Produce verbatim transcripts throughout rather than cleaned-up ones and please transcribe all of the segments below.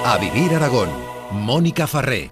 A Vivir Aragón, Mónica Farré.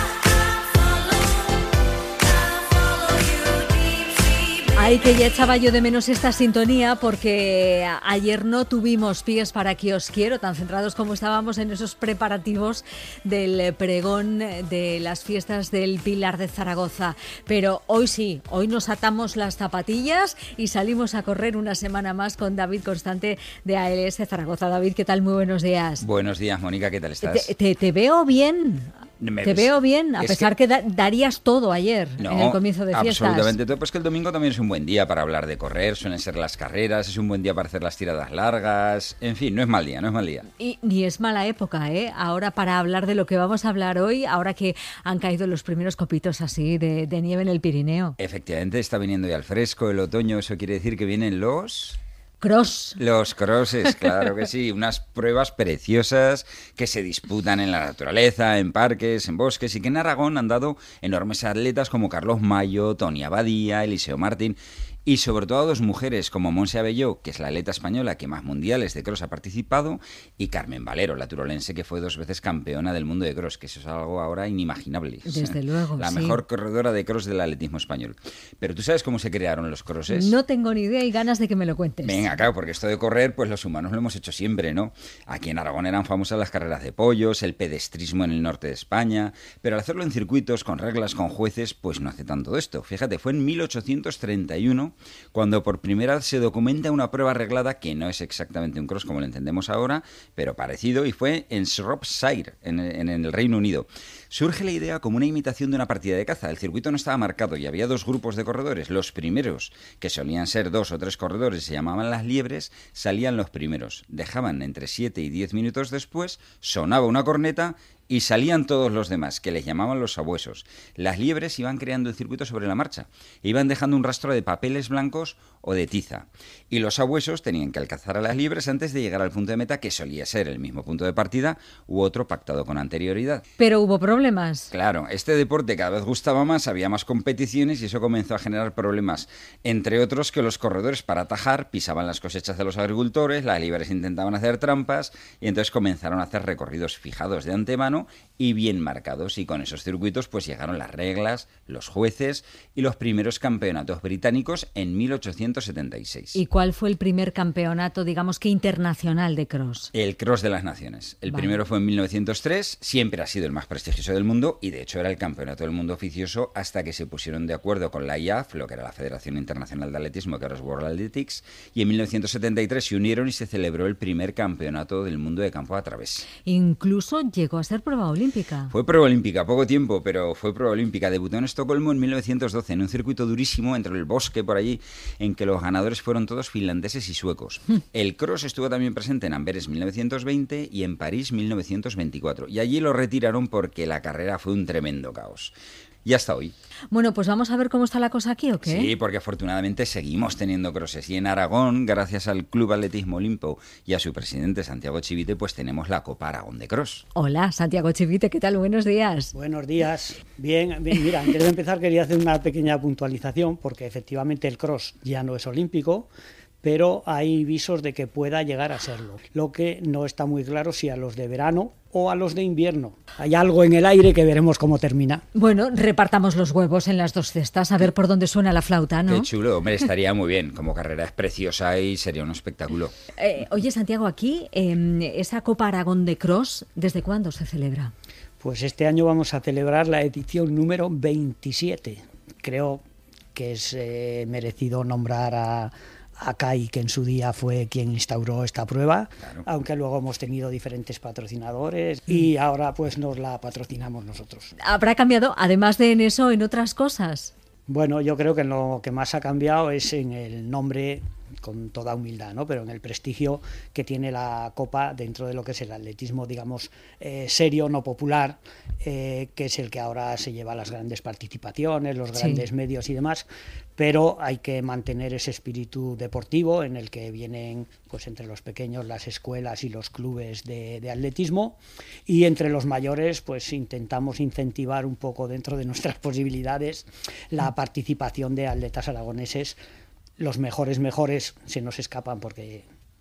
Ay, que ya echaba yo de menos esta sintonía porque ayer no tuvimos pies para que os quiero, tan centrados como estábamos en esos preparativos del pregón de las fiestas del Pilar de Zaragoza. Pero hoy sí, hoy nos atamos las zapatillas y salimos a correr una semana más con David Constante de A L S Zaragoza. David, ¿qué tal? Muy buenos días. Buenos días, Mónica, ¿qué tal estás? Te, te, te veo bien. Me Te ves, veo bien, a pesar que, que da, darías todo ayer no, en el comienzo de fiestas. Absolutamente todo, pues que el domingo también es un buen día para hablar de correr, suelen ser las carreras, es un buen día para hacer las tiradas largas, en fin, no es mal día, no es mal día. Y ni es mala época, ¿eh? Ahora para hablar de lo que vamos a hablar hoy, ahora que han caído los primeros copitos así de, de nieve en el Pirineo. Efectivamente, está viniendo ya el fresco, el otoño, eso quiere decir que vienen los... Cross. Los crosses, claro que sí, unas pruebas preciosas que se disputan en la naturaleza, en parques, en bosques y que en Aragón han dado enormes atletas como Carlos Mayo, Tony Abadía, Eliseo Martín y sobre todo a dos mujeres como Montse Abelló, que es la atleta española que más mundiales de cross ha participado, y Carmen Valero, la turolense que fue dos veces campeona del mundo de cross, que eso es algo ahora inimaginable. Desde luego, La sí. mejor corredora de cross del atletismo español. Pero ¿tú sabes cómo se crearon los crosses? No tengo ni idea y ganas de que me lo cuentes. Venga, claro, porque esto de correr, pues los humanos lo hemos hecho siempre, ¿no? Aquí en Aragón eran famosas las carreras de pollos, el pedestrismo en el norte de España, pero al hacerlo en circuitos, con reglas, con jueces, pues no hace tanto esto. Fíjate, fue en mil ochocientos treinta y uno cuando por primera vez se documenta una prueba arreglada que no es exactamente un cross como lo entendemos ahora, pero parecido, y fue en Shropshire, en, en el Reino Unido. Surge la idea como una imitación de una partida de caza. El circuito no estaba marcado y había dos grupos de corredores. Los primeros, que solían ser dos o tres corredores, se llamaban las liebres, salían los primeros. Dejaban entre siete y diez minutos después, sonaba una corneta y salían todos los demás, que les llamaban los sabuesos. Las liebres iban creando el circuito sobre la marcha, iban dejando un rastro de papeles blancos o de tiza. Y los sabuesos tenían que alcanzar a las liebres antes de llegar al punto de meta, que solía ser el mismo punto de partida u otro pactado con anterioridad. Pero hubo problemas. Claro, este deporte cada vez gustaba más, había más competiciones y eso comenzó a generar problemas. Entre otros que los corredores para atajar pisaban las cosechas de los agricultores, las liebres intentaban hacer trampas y entonces comenzaron a hacer recorridos fijados de antemano y bien marcados, y con esos circuitos pues llegaron las reglas, los jueces y los primeros campeonatos británicos en mil ochocientos setenta y seis. ¿Y cuál fue el primer campeonato, digamos que internacional de cross? El Cross de las Naciones. El vale. primero fue en mil novecientos tres, siempre ha sido el más prestigioso del mundo y de hecho era el campeonato del mundo oficioso hasta que se pusieron de acuerdo con la I A F, lo que era la Federación Internacional de Atletismo, que ahora es World Athletics, y en mil novecientos setenta y tres se unieron y se celebró el primer campeonato del mundo de campo a través. Incluso llegó a ser prueba olímpica. Fue prueba olímpica, poco tiempo, pero fue prueba olímpica. Debutó en Estocolmo en mil novecientos doce, en un circuito durísimo entre el bosque por allí, en que los ganadores fueron todos finlandeses y suecos. El cross estuvo también presente en Amberes mil novecientos veinte y en París mil novecientos veinticuatro. Y allí lo retiraron porque la carrera fue un tremendo caos. Y hasta hoy. Bueno, pues vamos a ver cómo está la cosa aquí, ¿o qué? Sí, porque afortunadamente seguimos teniendo crosses. Y en Aragón, gracias al Club Atletismo Olimpo y a su presidente Santiago Chivite, pues tenemos la Copa Aragón de Cross. Hola, Santiago Chivite, ¿qué tal? Buenos días. Buenos días. Bien, bien, mira, antes de empezar quería hacer una pequeña puntualización, porque efectivamente el cross ya no es olímpico, pero hay visos de que pueda llegar a serlo. Lo que no está muy claro si a los de verano o a los de invierno. Hay algo en el aire que veremos cómo termina. Bueno, repartamos los huevos en las dos cestas, a ver por dónde suena la flauta, ¿no? Qué chulo, hombre, estaría muy bien. Como carrera es preciosa y sería un espectáculo. Eh, oye, Santiago, aquí, eh, esa Copa Aragón de Cross, ¿desde cuándo se celebra? Pues este año vamos a celebrar la edición número veintisiete. Creo que es eh, merecido nombrar a... a CAI, que en su día fue quien instauró esta prueba, claro. Aunque luego hemos tenido diferentes patrocinadores y ahora pues nos la patrocinamos nosotros. ¿Habrá cambiado, además de en eso, en otras cosas? Bueno, yo creo que lo que más ha cambiado es en el nombre, con toda humildad, ¿no? Pero en el prestigio que tiene la Copa dentro de lo que es el atletismo, digamos, eh, serio, no popular, eh, que es el que ahora se lleva las grandes participaciones, los grandes sí. medios y demás, pero hay que mantener ese espíritu deportivo en el que vienen, pues entre los pequeños, las escuelas y los clubes de, de atletismo, y entre los mayores, pues intentamos incentivar un poco dentro de nuestras posibilidades la participación de atletas aragoneses. Los mejores mejores se nos escapan porque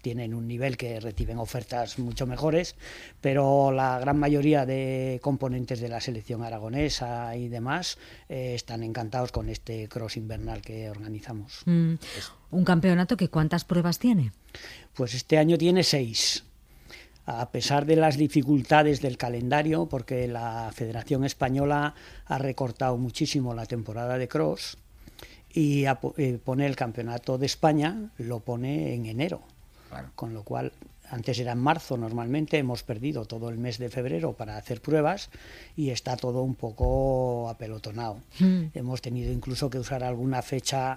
tienen un nivel que reciben ofertas mucho mejores, pero la gran mayoría de componentes de la selección aragonesa y demás eh, están encantados con este cross invernal que organizamos. Mm. ¿Un campeonato que cuántas pruebas tiene? Pues este año tiene seis. A pesar de las dificultades del calendario, porque la Federación Española ha recortado muchísimo la temporada de cross y a, eh, pone el Campeonato de España, lo pone en enero. Claro. Con lo cual, antes era en marzo normalmente, hemos perdido todo el mes de febrero para hacer pruebas y está todo un poco apelotonado. Mm. Hemos tenido incluso que usar alguna fecha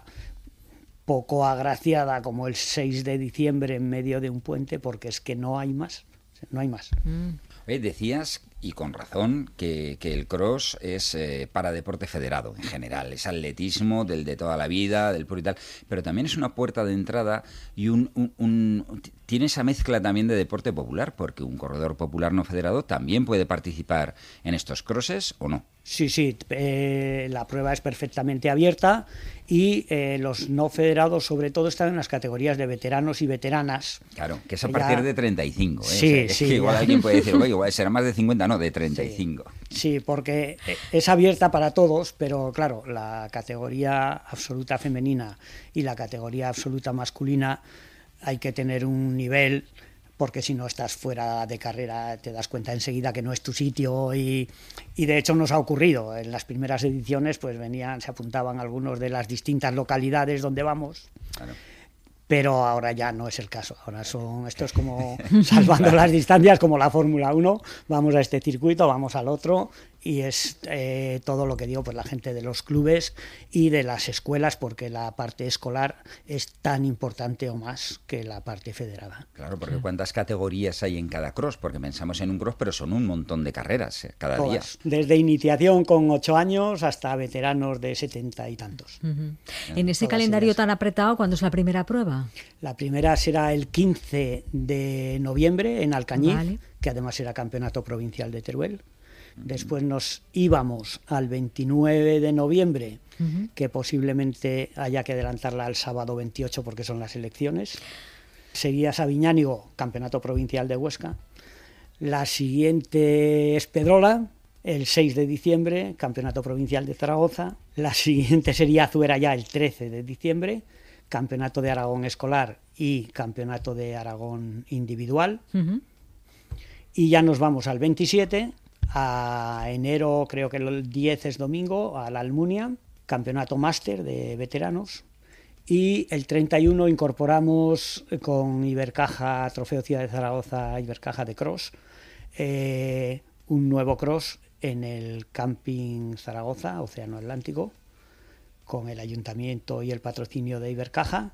poco agraciada como el seis de diciembre en medio de un puente, porque es que no hay más, no hay más. Mm. Oye, decías, y con razón, que, que el cross es eh, para deporte federado en general, es atletismo del de toda la vida, del puro y tal, pero también es una puerta de entrada y un, un, un tiene esa mezcla también de deporte popular, porque un corredor popular no federado también puede participar en estos crosses, ¿o no? Sí, sí, eh, la prueba es perfectamente abierta y eh, los no federados sobre todo están en las categorías de veteranos y veteranas. Claro, que es a partir ya... de treinta y cinco. ¿eh? Sí, o sea, es sí. Que igual alguien puede decir, oye, igual será más de cincuenta, no, de treinta y cinco. Sí, sí, porque es abierta para todos, pero claro, la categoría absoluta femenina y la categoría absoluta masculina hay que tener un nivel, porque si no estás fuera de carrera te das cuenta enseguida que no es tu sitio y, y de hecho nos ha ocurrido. En las primeras ediciones pues venían, se apuntaban algunos de las distintas localidades donde vamos, claro. Pero ahora ya no es el caso. Ahora son, esto es como salvando las distancias, como la Fórmula uno, vamos a este circuito, vamos al otro, y es eh, todo lo que digo, pues la gente de los clubes y de las escuelas, porque la parte escolar es tan importante o más que la parte federada. Claro, porque ¿cuántas categorías hay en cada cross? Porque pensamos en un cross, pero son un montón de carreras eh, cada Todas, día. Desde iniciación con ocho años hasta veteranos de setenta y tantos. Uh-huh. En ese Todas calendario ellas. Tan apretado, ¿cuándo es la primera prueba? La primera será el quince de noviembre en Alcañiz, vale. Que además será campeonato provincial de Teruel. Después nos íbamos al veintinueve de noviembre, uh-huh. que posiblemente haya que adelantarla al sábado veintiocho porque son las elecciones. Seguía Sabiñánigo, campeonato provincial de Huesca. La siguiente es Pedrola, el seis de diciembre, campeonato provincial de Zaragoza. La siguiente sería Azuera ya el trece de diciembre, campeonato de Aragón escolar y campeonato de Aragón individual. Uh-huh. Y ya nos vamos al veintisiete, a enero, creo que el diez es domingo, a la Almunia, campeonato máster de veteranos. Y el treinta y uno incorporamos con Ibercaja, Trofeo Ciudad de Zaragoza, Ibercaja de Cross, eh, un nuevo cross en el Camping Zaragoza, Océano Atlántico, con el ayuntamiento y el patrocinio de Ibercaja.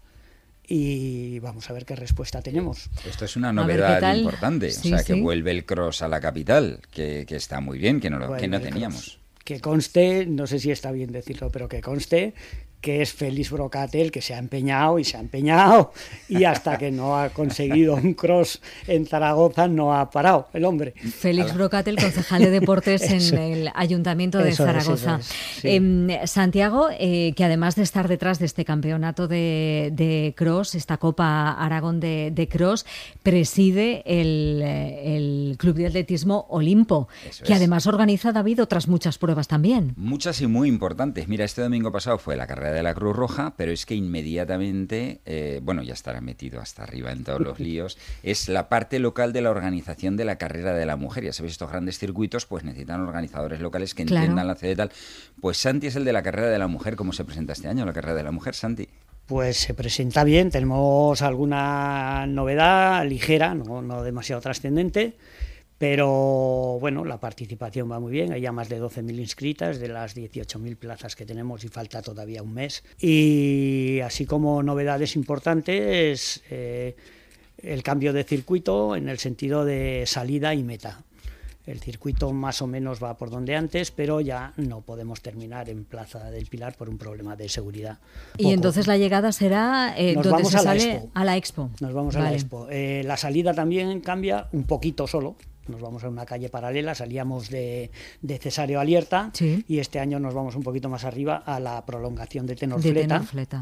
Y vamos a ver qué respuesta tenemos. Esto es una novedad importante, sí, o sea, sí. Que vuelve el cross a la capital, que, que está muy bien, que no, lo, que no teníamos. Cross. Que conste, no sé si está bien decirlo, pero que conste que es Félix Brocatel, que se ha empeñado y se ha empeñado y hasta que no ha conseguido un cross en Zaragoza no ha parado el hombre. Félix Brocatel, concejal de deportes en el Ayuntamiento de eso Zaragoza. Es, eso es, sí. eh, Santiago, eh, que además de estar detrás de este campeonato de, de cross, esta Copa Aragón de, de cross, preside el, el Club de Atletismo Olimpo, eso que es. Además organiza, David, otras muchas pruebas también. Muchas y muy importantes. Mira, este domingo pasado fue la carrera de la Cruz Roja, pero es que inmediatamente, eh, bueno, ya estará metido hasta arriba en todos los líos, es la parte local de la organización de la carrera de la mujer. Ya sabéis, estos grandes circuitos pues necesitan organizadores locales que claro. entiendan la C D tal. Pues Santi es el de la carrera de la mujer. ¿Cómo se presenta este año la carrera de la mujer, Santi? Pues se presenta bien, tenemos alguna novedad ligera, no, no demasiado trascendente. Pero bueno, la participación va muy bien, hay ya más de doce mil inscritas de las dieciocho mil plazas que tenemos y falta todavía un mes. Y así como novedades importantes, eh, el cambio de circuito en el sentido de salida y meta. El circuito más o menos va por donde antes, pero ya no podemos terminar en Plaza del Pilar por un problema de seguridad. Y Poco. Entonces la llegada será eh, donde vamos se a la sale Expo. a la Expo. Nos vamos vale. a la Expo. Eh, la salida también cambia un poquito solo. Nos vamos a una calle paralela, salíamos de, de Cesáreo Alierta, sí. Y este año nos vamos un poquito más arriba a la prolongación de Tenorfleta. De Tenorfleta.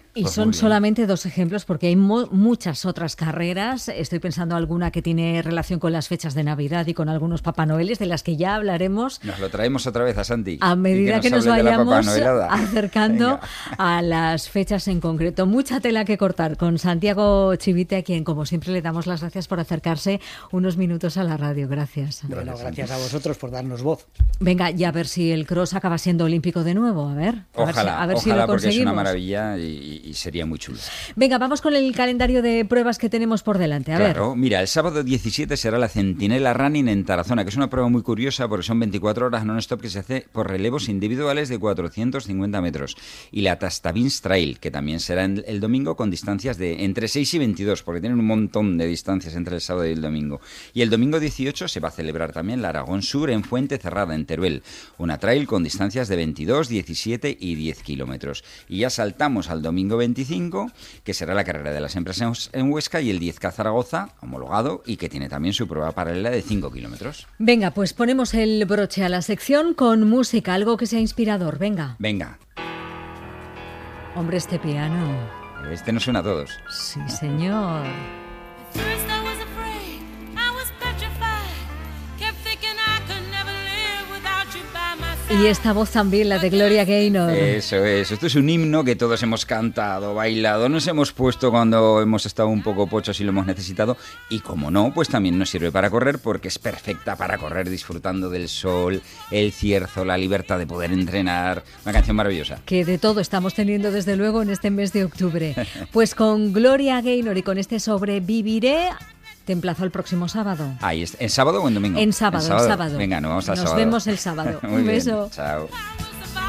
Y Pues son muy bien. solamente dos ejemplos porque hay mu- muchas otras carreras. Estoy pensando alguna que tiene relación con las fechas de Navidad y con algunos Papá Noeles, de las que ya hablaremos Nos lo traemos otra vez a Santi. a medida y que nos, hable de la vayamos papanoelada. acercando Venga. a las fechas en concreto. Mucha tela que cortar con Santiago Chivite, a quien como siempre le damos las gracias por acercarse unos minutos a la radio. Gracias. Bueno, Gracias, gracias a vosotros por darnos voz. Venga, y a ver si el cross acaba siendo olímpico de nuevo. A ver, a ver si- Ojalá, a ver si ojalá, lo porque es una conseguimos. maravilla y, y sería muy chulo. Venga, vamos con el calendario de pruebas que tenemos por delante. A ver. Claro, mira, el sábado diecisiete será la Centinela Running en Tarazona, que es una prueba muy curiosa porque son veinticuatro horas non-stop que se hace por relevos individuales de cuatrocientos cincuenta metros. Y la Tastavins Trail, que también será en- el domingo con distancias de entre seis y veintidós, porque tienen un montón de distancias entre el sábado y el domingo. Y el domingo dieciocho se va a celebrar también la Aragón Sur en Fuente Cerrada, en Teruel. Una trail con distancias de veintidós, diecisiete y diez kilómetros. Y ya saltamos al domingo veinticinco, que será la carrera de las empresas en Huesca, y el diez K Zaragoza, homologado, y que tiene también su prueba paralela de cinco kilómetros. Venga, pues ponemos el broche a la sección con música, algo que sea inspirador. Venga. Venga, Hombre, este piano. este nos suena a todos. Sí, señor. First I was afraid, I was petrified, kept thinking I could never live without you by my side. Y esta voz también, la de Gloria Gaynor. Eso es, esto es un himno que todos hemos cantado, bailado, nos hemos puesto cuando hemos estado un poco pochos y lo hemos necesitado, y como no, pues también nos sirve para correr porque es perfecta para correr disfrutando del sol, el cierzo, la libertad de poder entrenar, una canción maravillosa. Que de todo estamos teniendo desde luego en este mes de octubre. Pues con Gloria Gaynor y con este Sobreviviré, te emplazo el próximo sábado. Ahí, ¿en sábado o en domingo? En sábado, en sábado. Venga, nos vamos al Nos sábado. vemos el sábado. Muy Un bien, beso. chao.